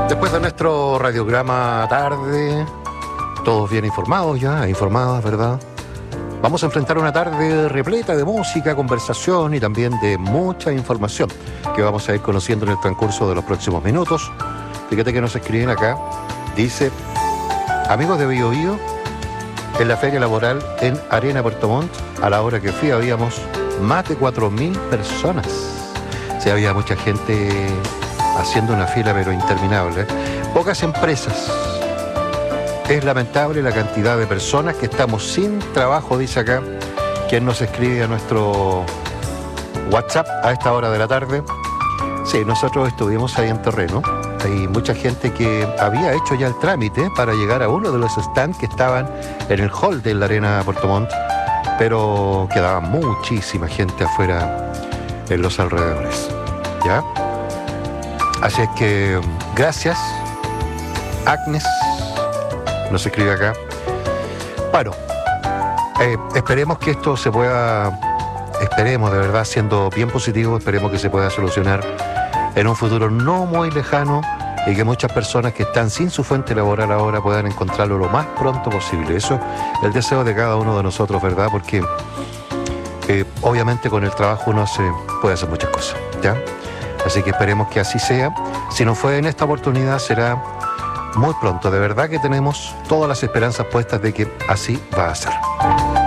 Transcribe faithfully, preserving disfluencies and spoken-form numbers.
Después de nuestro radiograma tarde, todos bien informados ya, informadas, ¿verdad? Vamos a enfrentar una tarde repleta de música, conversación y también de mucha información que vamos a ir conociendo en el transcurso de los próximos minutos. Fíjate que nos escriben acá, dice, amigos de Bío Bío, en la feria laboral en Arena Puerto Montt, a la hora que fui habíamos más de cuatro mil personas. O sea, había mucha gente haciendo una fila pero interminable. Pocas empresas. Es lamentable la cantidad de personas que estamos sin trabajo, dice acá, quien nos escribe a nuestro WhatsApp a esta hora de la tarde. Sí, nosotros estuvimos ahí en terreno. Hay mucha gente que había hecho ya el trámite para llegar a uno de los stands que estaban en el hall de la Arena Puerto Montt, pero quedaba muchísima gente afuera en los alrededores. ¿Ya? Así es que, gracias, Agnes, nos escribe acá. Bueno, eh, esperemos que esto se pueda, esperemos de verdad, siendo bien positivo, esperemos que se pueda solucionar en un futuro no muy lejano y que muchas personas que están sin su fuente laboral ahora puedan encontrarlo lo más pronto posible. Eso es el deseo de cada uno de nosotros, ¿verdad? Porque eh, obviamente con el trabajo uno se puede hacer muchas cosas, ¿ya? Así que esperemos que así sea. Si no fue en esta oportunidad, será muy pronto. De verdad que tenemos todas las esperanzas puestas de que así va a ser.